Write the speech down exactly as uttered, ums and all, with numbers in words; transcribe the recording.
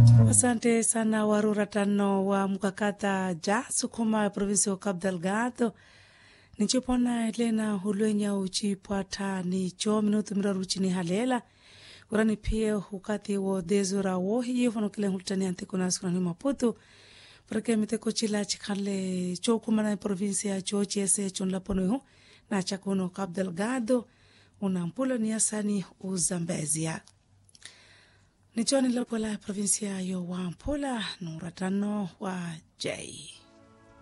Asante sana warura tano wa mkakata ja sukuma provinsi wa Cabo Delgado. Nichipona elena hulwenya uchipata ni cho minutu miraru chini halela. Urani pia hukati wo dezura wo hiyo fano kile hultani antikuna skurani Maputo. Porque miteko chila chikale cho kumana provinsi ya cho chiese chonla pono hu na chakono Cabo Delgado unampula ni asani uzambezia. Nichoni lopola provinsia yo wa Mpula nuratano wa J.